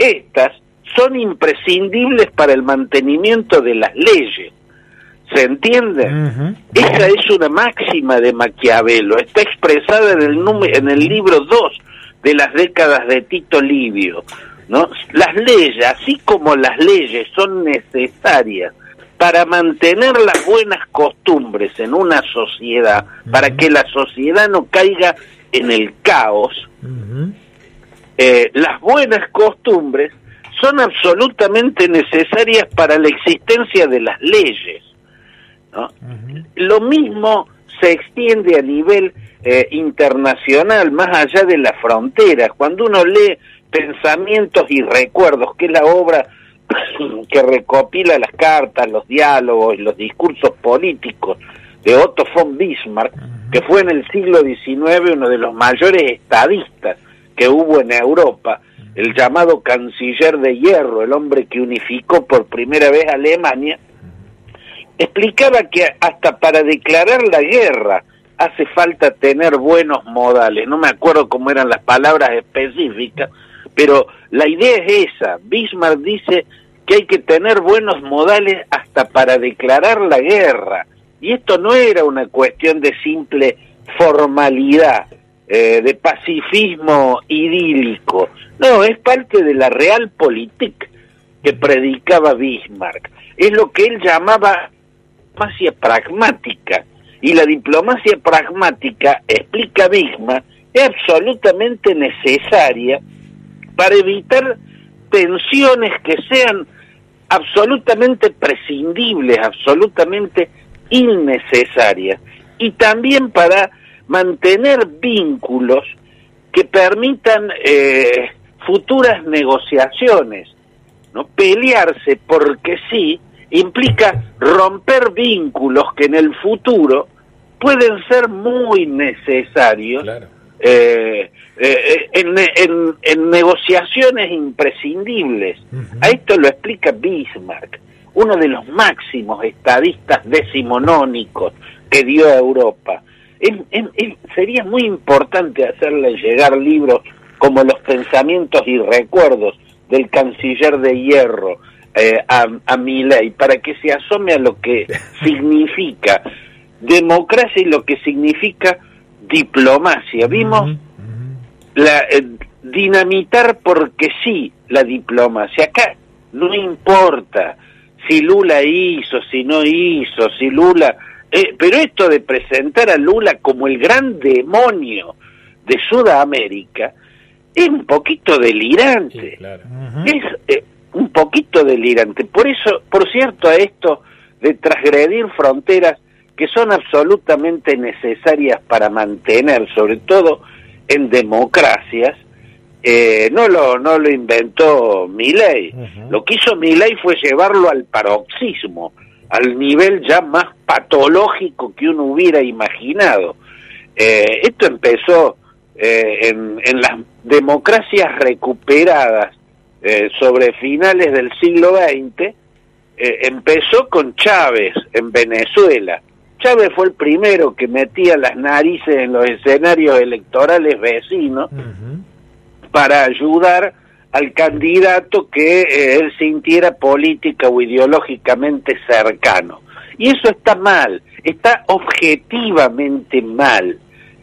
estas son imprescindibles para el mantenimiento de las leyes. ¿Se entiende? Esa es una máxima de Maquiavelo, está expresada en el libro 2 de las décadas de Tito Livio, ¿no? Las leyes, así como las leyes son necesarias para mantener las buenas costumbres en una sociedad, para que la sociedad no caiga en el caos, las buenas costumbres son absolutamente necesarias para la existencia de las leyes, ¿no? Lo mismo se extiende a nivel internacional, más allá de las fronteras. Cuando uno lee Pensamientos y Recuerdos, que es la obra que recopila las cartas, los diálogos y los discursos políticos de Otto von Bismarck, que fue en el siglo XIX uno de los mayores estadistas que hubo en Europa, el llamado canciller de hierro, el hombre que unificó por primera vez a Alemania, explicaba que hasta para declarar la guerra hace falta tener buenos modales. No me acuerdo cómo eran las palabras específicas, pero la idea es esa. Bismarck dice que hay que tener buenos modales hasta para declarar la guerra. Y esto no era una cuestión de simple formalidad, de pacifismo idílico. No, es parte de la realpolitik que predicaba Bismarck. Es lo que él llamaba diplomacia pragmática. Y la diplomacia pragmática, explica Bismarck, es absolutamente necesaria para evitar tensiones que sean absolutamente prescindibles, absolutamente innecesarias, y también para mantener vínculos que permitan futuras negociaciones, ¿no? Pelearse porque sí implica romper vínculos que en el futuro pueden ser muy necesarios, claro. En negociaciones imprescindibles. A esto lo explica Bismarck, uno de los máximos estadistas decimonónicos que dio a Europa. Sería muy importante hacerle llegar libros como Los Pensamientos y Recuerdos del canciller de hierro a Milei, para que se asome a lo que significa democracia y lo que significa diplomacia. Vimos dinamitar porque sí la diplomacia. Acá no importa si Lula hizo, si no hizo, si Lula... pero esto de presentar a Lula como el gran demonio de Sudamérica es un poquito delirante. Sí, claro. Es un poquito delirante. Por eso, por cierto, a esto de transgredir fronteras que son absolutamente necesarias para mantener, sobre todo en democracias, no lo inventó Milei. Lo que hizo Milei fue llevarlo al paroxismo, al nivel ya más patológico que uno hubiera imaginado. Esto empezó en las democracias recuperadas sobre finales del siglo XX, empezó con Chávez en Venezuela. Chávez fue el primero que metía las narices en los escenarios electorales vecinos para ayudar al candidato que él sintiera política o ideológicamente cercano. Y eso está mal, está objetivamente mal.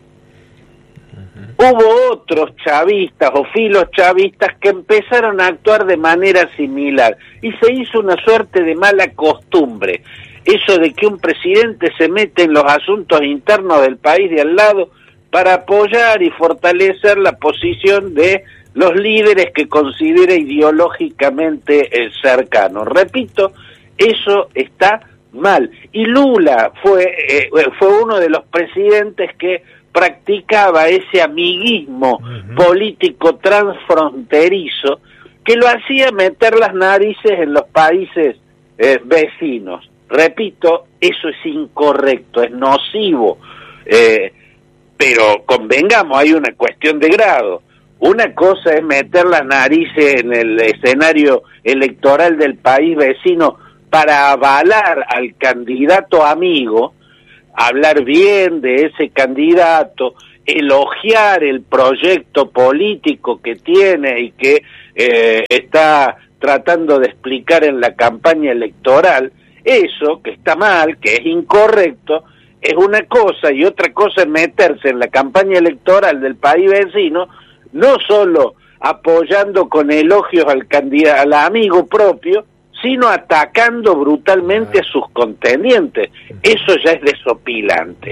Hubo otros chavistas o filos chavistas que empezaron a actuar de manera similar y se hizo una suerte de mala costumbre. Eso de que un presidente se mete en los asuntos internos del país de al lado para apoyar y fortalecer la posición de los líderes que considera ideológicamente cercanos. Repito, eso está mal. Y Lula fue uno de los presidentes que practicaba ese amiguismo político transfronterizo que lo hacía meter las narices en los países vecinos. Repito, eso es incorrecto, es nocivo, pero convengamos, hay una cuestión de grado. Una cosa es meter las narices en el escenario electoral del país vecino para avalar al candidato amigo, hablar bien de ese candidato elogiar el proyecto político que tiene y que está tratando de explicar en la campaña electoral, eso que está mal, que es incorrecto, es una cosa, y otra cosa es meterse en la campaña electoral del país vecino, no solo apoyando con elogios al candidato, al amigo propio, sino atacando brutalmente a sus contendientes. Eso ya es desopilante.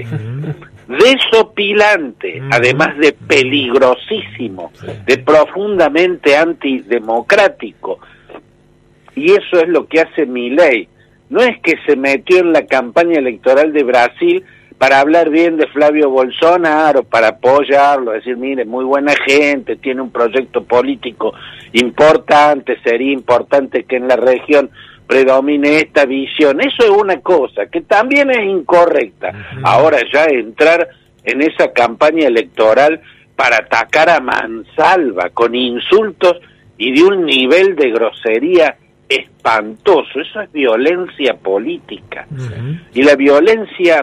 Desopilante, además de peligrosísimo, de profundamente antidemocrático. Y eso es lo que hace Milei. No es que se metió en la campaña electoral de Brasil para hablar bien de Flavio Bolsonaro, para apoyarlo, decir, mire, muy buena gente, tiene un proyecto político importante, sería importante que en la región predomine esta visión. Eso es una cosa que también es incorrecta. Ahora ya entrar en esa campaña electoral para atacar a mansalva con insultos y de un nivel de grosería espantoso, eso es violencia política. Y la violencia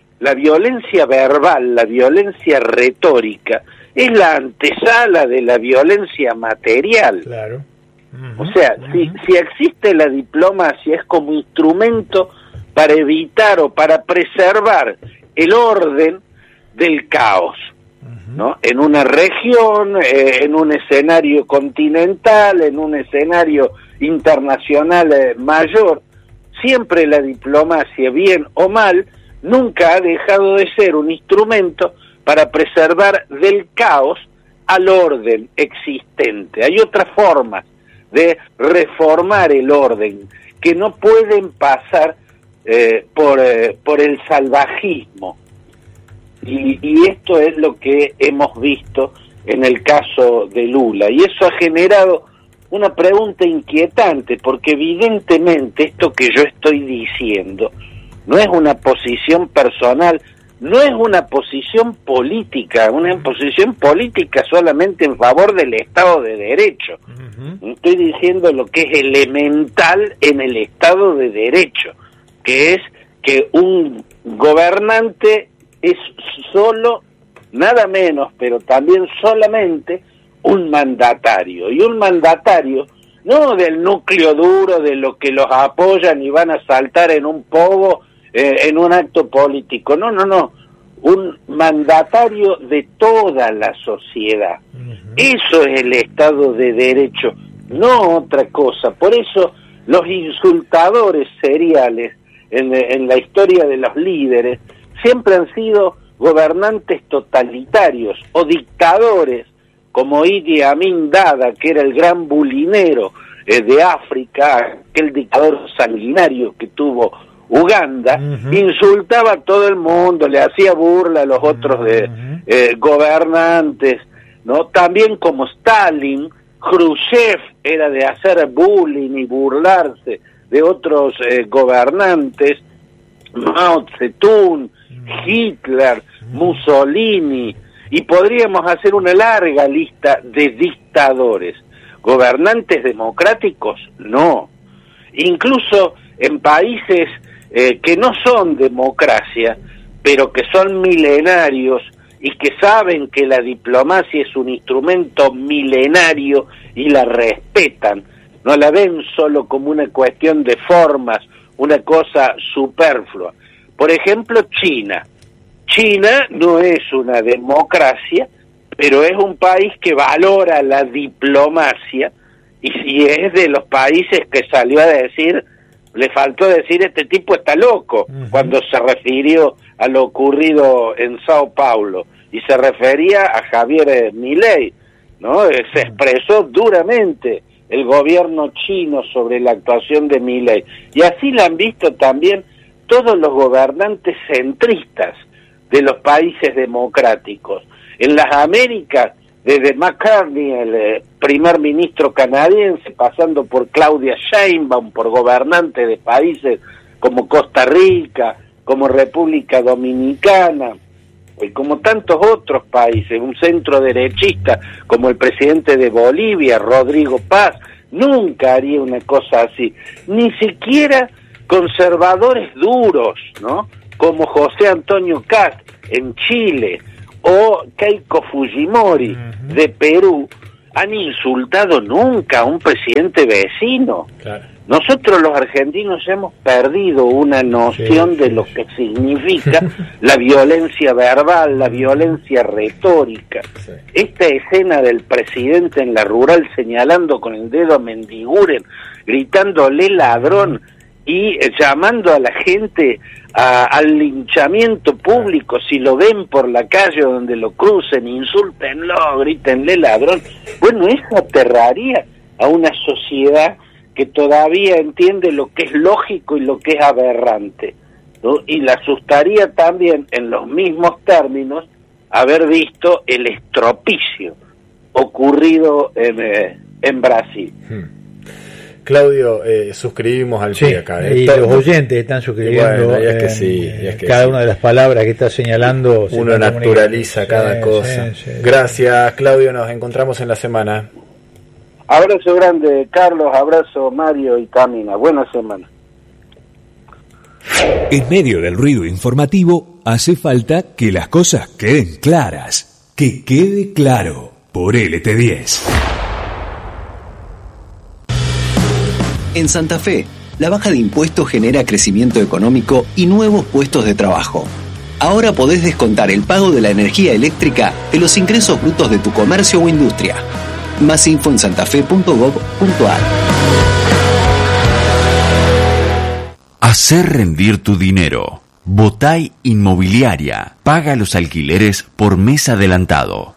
verbal, la violencia retórica, es la antesala de la violencia material. Claro. O sea, si existe la diplomacia es como instrumento para evitar o para preservar el orden del caos, ¿no? En una región, en un escenario continental, en un escenario internacional mayor, siempre la diplomacia, bien o mal, nunca ha dejado de ser un instrumento para preservar del caos al orden existente. Hay otras formas de reformar el orden que no pueden pasar por el salvajismo. Y esto es lo que hemos visto en el caso de Lula. Y eso ha generado una pregunta inquietante, porque evidentemente esto que yo estoy diciendo no es una posición personal, no es una posición política, una posición política solamente en favor del Estado de Derecho. Estoy diciendo lo que es elemental en el Estado de Derecho, que es que un gobernante es solo, nada menos, pero también solamente un mandatario, y un mandatario no del núcleo duro de los que los apoyan y van a saltar en un pogo en un acto político, no, un mandatario de toda la sociedad. Eso es el Estado de Derecho, no otra cosa. Por eso los insultadores seriales en la historia de los líderes siempre han sido gobernantes totalitarios o dictadores, como Idi Amin Dada, que era el gran bulinero de África, aquel dictador sanguinario que tuvo Uganda, insultaba a todo el mundo, le hacía burla a los otros gobernantes, ¿no? También como Stalin, Khrushchev era de hacer bullying y burlarse de otros gobernantes, Mao Zedong, Hitler, Mussolini, y podríamos hacer una larga lista de dictadores. ¿Gobernantes democráticos? No. Incluso en países que no son democracia, pero que son milenarios y que saben que la diplomacia es un instrumento milenario y la respetan, no la ven solo como una cuestión de formas, una cosa superflua. Por ejemplo, China. China no es una democracia, pero es un país que valora la diplomacia, y si es de los países que salió a decir, le faltó decir, este tipo está loco, cuando se refirió a lo ocurrido en Sao Paulo, y se refería a Javier Milei, ¿no? Se expresó duramente el gobierno chino sobre la actuación de Milei, y así la han visto también todos los gobernantes centristas de los países democráticos. En las Américas, desde McCartney, el primer ministro canadiense, pasando por Claudia Sheinbaum, por gobernantes de países como Costa Rica, como República Dominicana, y como tantos otros países, un centro derechista como el presidente de Bolivia, Rodrigo Paz, nunca haría una cosa así. Ni siquiera conservadores duros, ¿no? Como José Antonio Kast en Chile, o Keiko Fujimori de Perú han insultado nunca a un presidente vecino. Claro. Nosotros los argentinos hemos perdido una noción de lo que significa la violencia verbal, la violencia retórica. Sí. Esta escena del presidente en la rural señalando con el dedo a Mendiguren, gritándole ladrón y llamando a la gente al linchamiento público, si lo ven por la calle donde lo crucen, insúltenlo, grítenle ladrón. Bueno, eso aterraría a una sociedad que todavía entiende lo que es lógico y lo que es aberrante, ¿no? Y le asustaría también, en los mismos términos, haber visto el estropicio ocurrido en Brasil. Claudio, suscribimos al pie acá. Y los oyentes están suscribiendo. Bueno, es que sí, cada una de las palabras que está señalando. Uno naturaliza cada cosa. Sí. Gracias, Claudio. Nos encontramos en la semana. Abrazo grande, Carlos. Abrazo, Mario y Camina. Buena semana. En medio del ruido informativo, hace falta que las cosas queden claras. Que quede claro por LT10. En Santa Fe, la baja de impuestos genera crecimiento económico y nuevos puestos de trabajo. Ahora podés descontar el pago de la energía eléctrica de los ingresos brutos de tu comercio o industria. Más info en santafe.gov.ar. Hacer rendir tu dinero. Botay Inmobiliaria. Paga los alquileres por mes adelantado.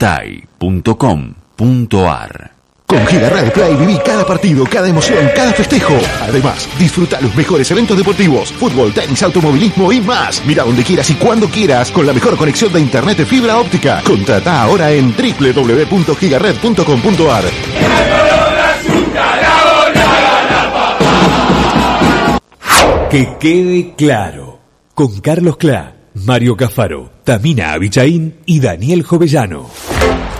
Botay.com.ar. Con Gigared Play viví cada partido, cada emoción, cada festejo. Además, disfruta los mejores eventos deportivos, fútbol, tenis, automovilismo y más. Mira donde quieras y cuando quieras con la mejor conexión de internet de fibra óptica. Contrata ahora en www.gigared.com.ar. Que quede claro. Con Carlos Clá, Mario Cafaro, Tamina Abichaín y Daniel Jovellano.